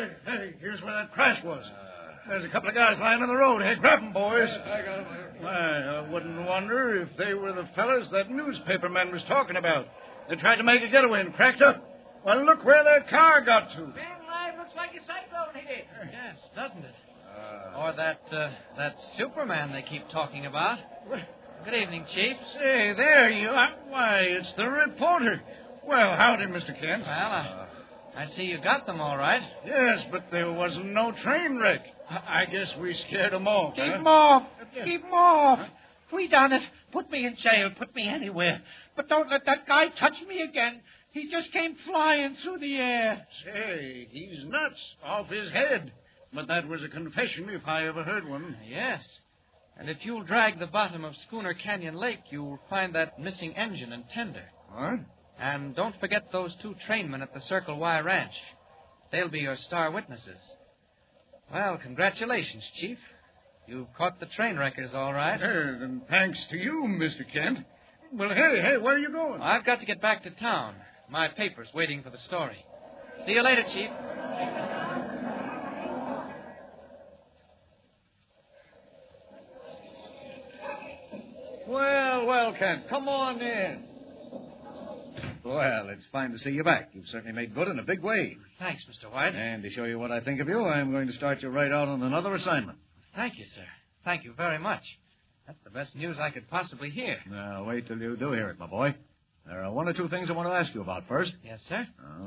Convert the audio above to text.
Hey, here's where that crash was. There's a couple of guys lying on the road. Hey, grab them, boys. I got them. I wouldn't wonder if they were the fellas that newspaper man was talking about. They tried to make a getaway and cracked up. Well, look where their car got to. Man alive, looks like a cyclone hit it. Yes, doesn't it? Or that Superman they keep talking about. Good evening, Chief. Say, there you are. Why, it's the reporter. Well, howdy, Mr. Kent. Well, I see you got them all right. Yes, but there wasn't no train wreck. I guess we scared them off. Keep 'em off. Keep 'em off. We done it. Put me in jail. Put me anywhere. But don't let that guy touch me again. He just came flying through the air. Say, he's nuts. Off his head. But that was a confession if I ever heard one. Yes. And if you'll drag the bottom of Schooner Canyon Lake, you'll find that missing engine and tender. What? And don't forget those 2 trainmen at the Circle Y Ranch. They'll be your star witnesses. Well, congratulations, Chief. You've caught the train wreckers all right. Then thanks to you, Mr. Kent. Well, hey, where are you going? I've got to get back to town. My paper's waiting for the story. See you later, Chief. Well, Kent, come on in. Well, it's fine to see you back. You've certainly made good in a big way. Thanks, Mr. White. And to show you what I think of you, I'm going to start you right out on another assignment. Thank you, sir. Thank you very much. That's the best news I could possibly hear. Now, wait till you do hear it, my boy. There are 1 or 2 things I want to ask you about first. Yes, sir.